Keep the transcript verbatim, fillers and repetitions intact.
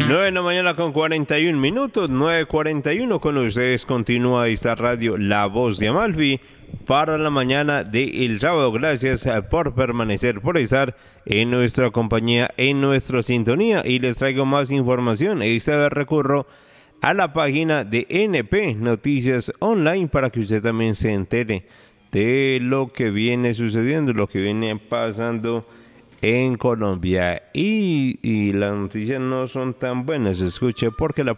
nueve de la mañana con cuarenta y un minutos, nueve cuarenta y uno con ustedes. Continúa esta radio La Voz de Amalfi para la mañana del sábado. Gracias por permanecer, por estar en nuestra compañía, en nuestra sintonía. Y les traigo más información. Esta vez recurro a la página de N P Noticias Online para que usted también se entere de lo que viene sucediendo, lo que viene pasando en Colombia. Y, y las noticias no son tan buenas, escuche, porque la